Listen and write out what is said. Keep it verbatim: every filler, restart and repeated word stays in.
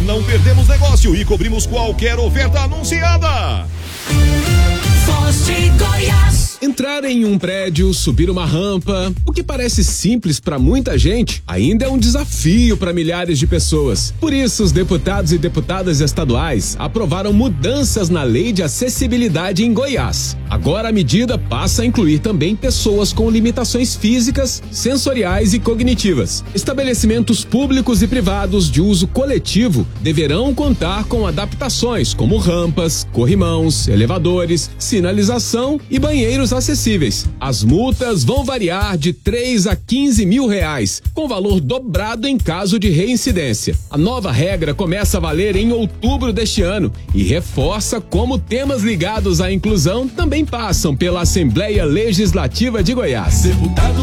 não perdemos negócio e cobrimos qualquer oferta anunciada. Voz de Goiás. Entrar em um prédio, subir uma rampa, o que parece simples para muita gente, ainda é um desafio para milhares de pessoas. Por isso, os deputados e deputadas estaduais aprovaram mudanças na Lei de Acessibilidade em Goiás. Agora a medida passa a incluir também pessoas com limitações físicas, sensoriais e cognitivas. Estabelecimentos públicos e privados de uso coletivo deverão contar com adaptações como rampas, corrimãos, elevadores, sinalização e banheiros acessíveis. As multas vão variar de três a quinze mil reais, com valor dobrado em caso de reincidência. A nova regra começa a valer em outubro deste ano e reforça como temas ligados à inclusão também passam pela Assembleia Legislativa de Goiás. Deputado